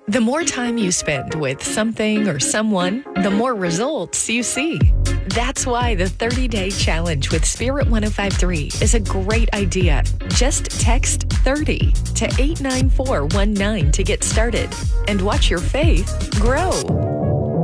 The more time you spend with something or someone, the more results you see. That's why the 30-day challenge with Spirit 105.3 is a great idea. Just text 30 to 89419 to get started and watch your faith grow.